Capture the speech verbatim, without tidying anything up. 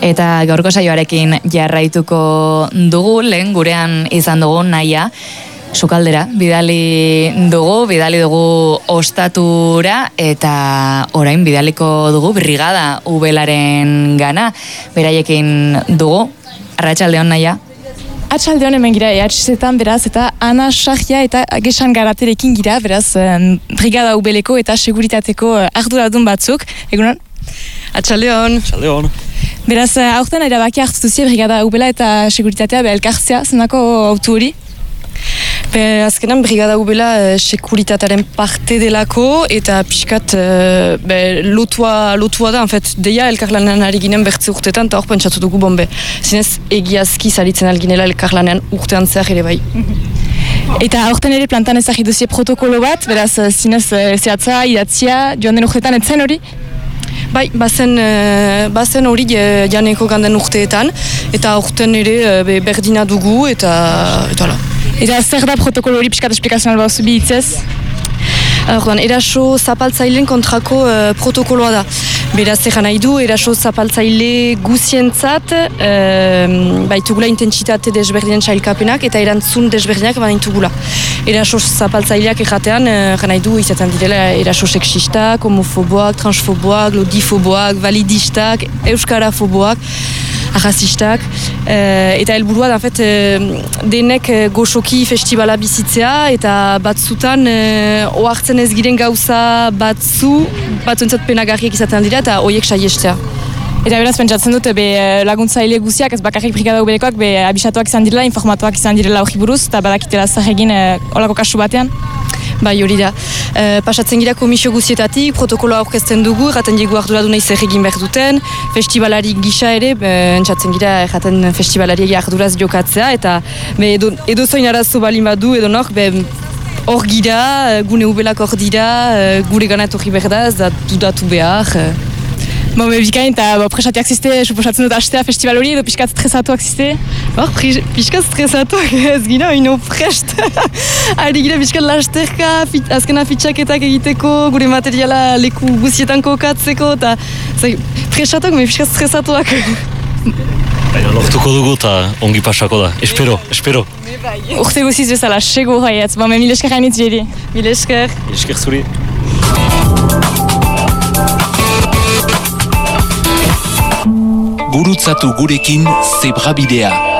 Eta gaurko saioarekin jarraituko dugu, lehen gurean izan dugu Naia, sukaldera, bidali dugu, bidali dugu ostatura, eta orain bidaliko dugu Brigada Ubelaren gana, beraiekin dugu. Arratsaldeon, Naia. Atxaldeon hemen gira, ehatxetan beraz, eta Ana Sarria eta Gesan Garaterekin gira, beraz, Brigada Ubeleko eta seguritateko arduradun batzuk. Egunon? Atxaldeon. Atxaldeon. Beraz, aurten erabaki hartu duzie Brigada Ubela eta seguritatea elkartzea, zenako autu hori? Be, azkenan Brigada Ubela e, sekuritatearen parte delako eta pixkat e, be, lotua, lotua da, en fait, deia elkarlanean ari ginen bertze urtetan eta hor pentsatu dugu bombe. Zinez egiazki zaritzen alginela elkarlanean urtean zehar ere bai. Eta aurten ere plantan ezagir duzie protokolo bat, beraz, zinez zehatza, idatzia, joan den urtetan etzen hori? Bai, bazen, bazen hori janeko ganden urteetan, eta aurten ere be, berdina dugu, eta eta ala. Eta zer da protokolo hori pixkat esplikazional bat zubi hitzez? Orduan, eraso zapaltzaileen kontrako uh, protokoloa da. Beraz, egan nahi du, eraso zapaltzaile guzientzat uh, baitugula intentsitate desberdinen sailkapenak eta erantzun desberdinak banaitugula. Eraso zapaltzaileak egatean, egan uh, nahi du, izaten direla eraso sexistak, homofoboak, transfoboak, lodifoboak, validistak, euskarafoboak, arrazistak, uh, eta helburua da, en fait, uh, denek uh, goxoki festivala bizitzea, eta batzutan uh, ohartzen ez giren gauza batzu, batzuentzat penagarriak izaten dira, eta horiek saiestea. Eta beraz, pentsatzen dut, be, laguntzaile guziak, ez bakarrik Brigada Ubelekoak, be, abisatuak izan direla, informatuak izan direla hori buruz, eta badakitela zer egin uh, olako kasu batean? Bai, hori da. E, pasatzen gira komisio guzietatik, protokoloa aurkezten dugu, erraten diegu arduradunei zer egin behar duten, festivalari gisa ere, e, entzatzen gira erraten festivalari arduraz jokatzea, eta be, edo, edo zoin arazo balin badu, edo nor, be, hor gira, gune ubelak hor dira, gure gana etorri behar da, ez da dudatu behar. Bon, be, bikain, eta bo, presatiak ziste, suposatzen dut hastea festival hori, edo pixkat stresatuak ziste? Hor, pixkat stresatuak ez gira, ino prest. Ari gira pixkat lasterka, fit, azkena fitxaketak egiteko, gure materiala leku guzietan kokatzeko, eta presatuak, me pixkat stresatuak. Baina lortuko dugu eta ongi pasako da, espero, espero. Urte guziz bezala, sego haiatz, bon, me mil esker hainitz jeri. Mil esker. Mil esker zuri. Gurutzatu gurekin Zebrabidea.